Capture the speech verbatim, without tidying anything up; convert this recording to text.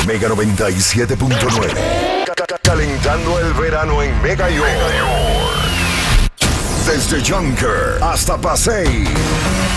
Mega noventa y siete punto nueve. Calentando el verano en Mega York. Desde Junker hasta Pasay.